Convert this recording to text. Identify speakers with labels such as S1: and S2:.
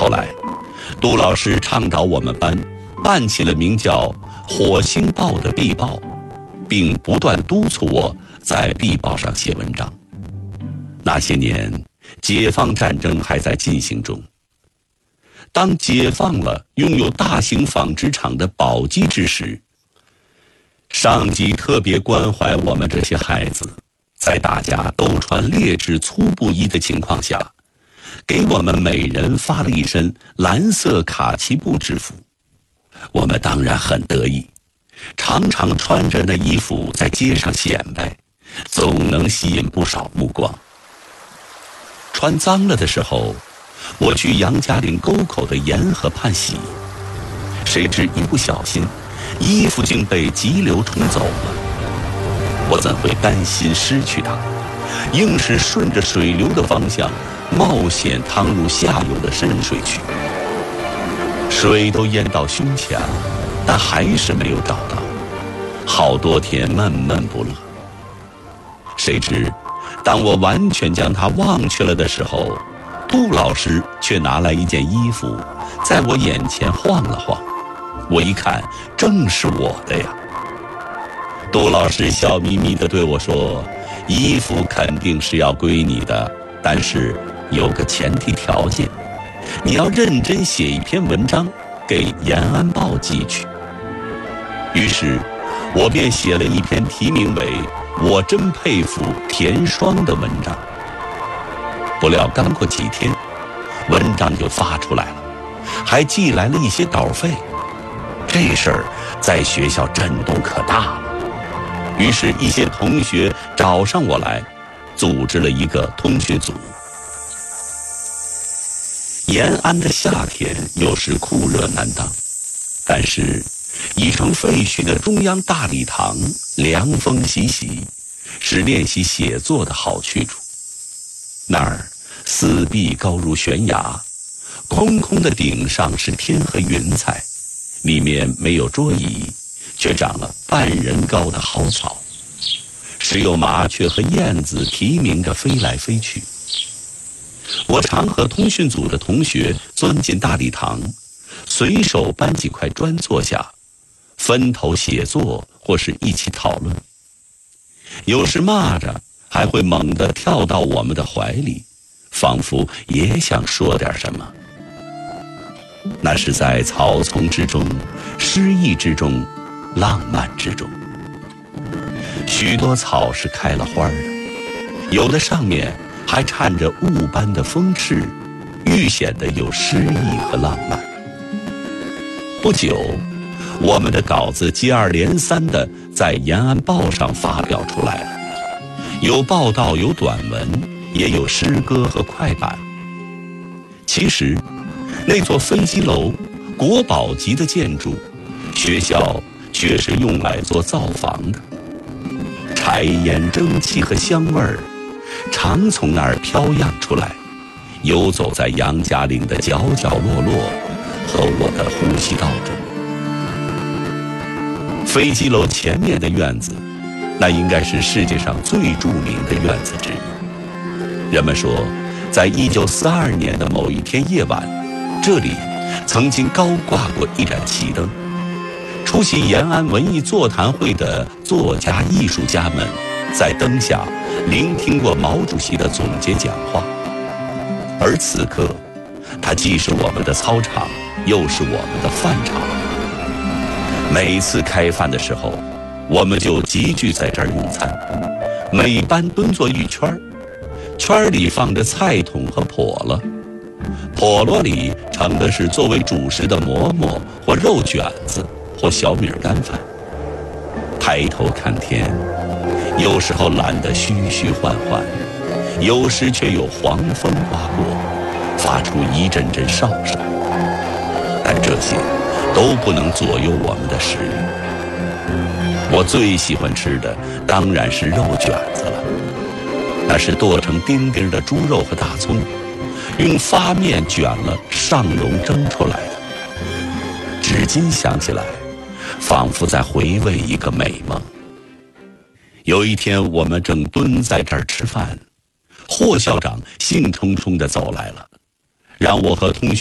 S1: 后来，杜老师倡导我们班办起了名叫火星报的壁报，并不断督促我在壁报上写文章。那些年，解放战争还在进行中。当解放了拥有大型纺织厂的宝鸡之时，上级特别关怀我们这些孩子，在大家都穿劣质粗布衣的情况下，给我们每人发了一身蓝色卡其布制服。我们当然很得意，常常穿着那衣服在街上显摆，总能吸引不少目光。穿脏了的时候，我去杨家岭沟口的沿河畔洗，谁知一不小心，衣服竟被急流冲走了。我怎会甘心失去它，硬是顺着水流的方向冒险趟入下游的深水区。水都淹到胸前了，但还是没有找到，好多天闷闷不乐。谁知当我完全将它忘却了的时候，杜老师却拿来一件衣服，在我眼前晃了晃。我一看，正是我的呀。杜老师笑眯眯地对我说：“衣服肯定是要归你的，但是有个前提条件，你要认真写一篇文章，给《延安报》寄去。”于是，我便写了一篇题名为“我真佩服田双”的文章。不料刚过几天，文章就发出来了，还寄来了一些稿费。这事儿在学校震动可大了，于是一些同学找上我来，组织了一个通讯组。延安的夏天有时酷热难当，但是已成废墟的中央大礼堂凉风习习，是练习写作的好去处。那儿四壁高如悬崖，空空的顶上是天和云彩，里面没有桌椅，却长了半人高的蒿草，时有麻雀和燕子啼鸣着飞来飞去。我常和通讯组的同学钻进大礼堂，随手搬几块砖坐下，分头写作或是一起讨论。有时蚂蚱还会猛地跳到我们的怀里，仿佛也想说点什么。那是在草丛之中，诗意之中，浪漫之中。许多草是开了花的，有的上面还缠着雾般的风翅，愈显得有诗意和浪漫。不久，我们的稿子接二连三地在《延安报》上发表出来了，有报道，有短文，也有诗歌和快板。其实那座飞机楼，国宝级的建筑，学校却是用来做灶房的。柴烟、蒸汽和香味儿常从那儿飘漾出来，游走在杨家岭的角角落落和我的呼吸道中。飞机楼前面的院子，那应该是世界上最著名的院子之一。人们说，在1942年的某一天夜晚，这里曾经高挂过一盏旗灯。出席延安文艺座谈会的作家艺术家们，在灯下聆听过毛主席的总结讲话。而此刻，它既是我们的操场，又是我们的饭场。每次开饭的时候，我们就集聚在这儿用餐，每班蹲坐一圈，圈里放着菜桶和笸箩，笸箩里盛的是作为主食的馍馍或肉卷子或小米干饭。抬头看天，有时候蓝得虚虚幻幻，有时却有黄风刮过，发出一阵阵哨声。但这些都不能左右我们的食欲。我最喜欢吃的当然是肉卷子了，那是剁成丁丁的猪肉和大葱，用发面卷了上笼蒸出来的。至今想起来，仿佛在回味一个美梦。有一天，我们正蹲在这儿吃饭，霍校长兴冲冲地走来了，让我和同学